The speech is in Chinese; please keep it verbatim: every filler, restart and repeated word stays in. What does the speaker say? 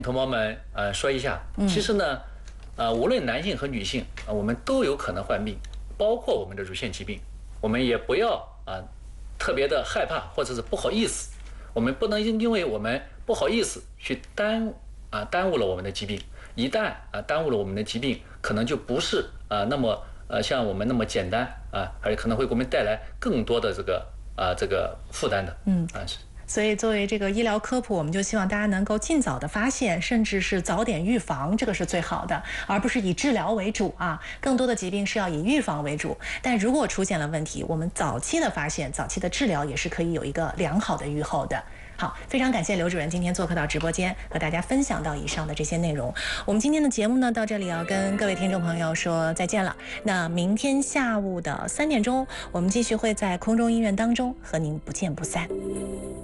同胞们，呃，说一下，其实呢，呃，无论男性和女性啊、呃，我们都有可能患病，包括我们的乳腺疾病，我们也不要啊、呃、特别的害怕或者是不好意思，我们不能因为我们不好意思去耽啊、呃、耽误了我们的疾病，一旦啊、呃、耽误了我们的疾病，可能就不是啊、呃、那么呃像我们那么简单啊，而且可能会给我们带来更多的这个啊、呃、这个负担的， 嗯啊是。 所以，作为这个医疗科普，我们就希望大家能够尽早的发现，甚至是早点预防，这个是最好的，而不是以治疗为主啊。更多的疾病是要以预防为主，但如果出现了问题，我们早期的发现、早期的治疗也是可以有一个良好的预后的。好，非常感谢刘主任今天做客到直播间，和大家分享到以上的这些内容。我们今天的节目呢，到这里要跟各位听众朋友说再见了。那明天下午的三点钟，我们继续会在空中医院当中和您不见不散。